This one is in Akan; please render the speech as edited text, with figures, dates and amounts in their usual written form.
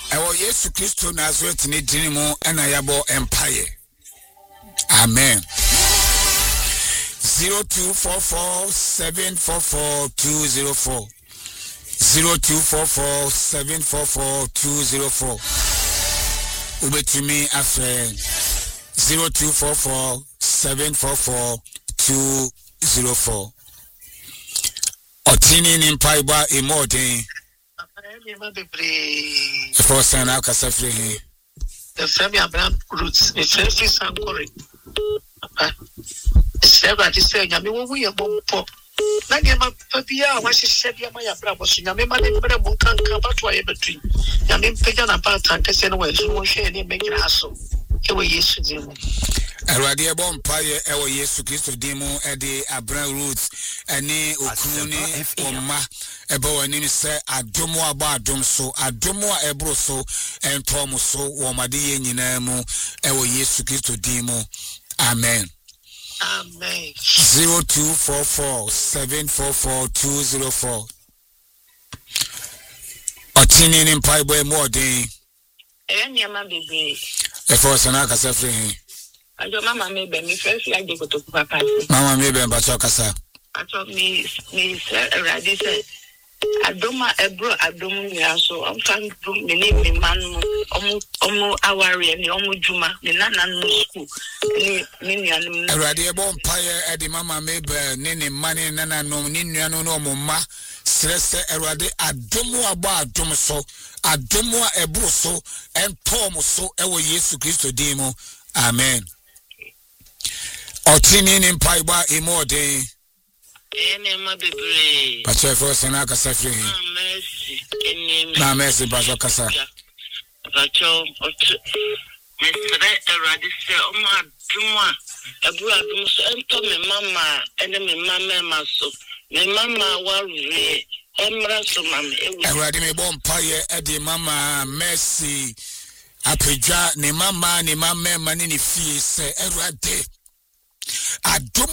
Ewo Yesu Kristo Nazareth ni dinimo ena yabo empire. Amen. 0244-744-204 0244-744-204 Ubetumi afre 0244-744-204 Otini nimpaiba imodin for Sana Casafri. The family Abraham roots, the selfie Sankore. Several is saying, I mean, we are pop. Nagama Papia, what she said, Yamaya Bravo, Yamima, never can come back to a between. Yamin Pagan about and Cassano, who share any making hassle. Here we used to do. Radia Bompire, our Yesu Christo Demo, Eddie Abraham Roots, Ane Okuni, Oma, Ebo, and say, Adomo Abadom so, Adomo Ebroso, and Tomoso, Wamadi Yinamo, our Yesu Christo Demo. Amen. Amen. 0244-744-204. Otini in Pipe more day. Any man be a force and Akasafri. I don't Mama maybe me first like they go to Papa. Mama maybe and Bachokasa. I told me Raddy said, Adoma Ebro Adom so I'm trying to me man Omo Awari and Omo Juma, the Nana school. Radia Bompire at the Mama maybe Nini Money Nana no Niniano no Mama Stress Erade Adomo Aba Domoso Adomo Ebroso and Tomoso Ewa Yesu Christo Demo. Amen. Otini in Paiba Imode. Pacho first and Akasafri. Mercy, Bajo Casa. Pacho, Mr. Radisse, Oma Duma, a brother, and Tommy Mamma, and then Mamma Maso, my Mamma Warri, Emra Sumam, and Radime Bompire, Eddie Mamma, Mercy, Apeja, ni Mamma, Manini Fee, say, Erade. I don't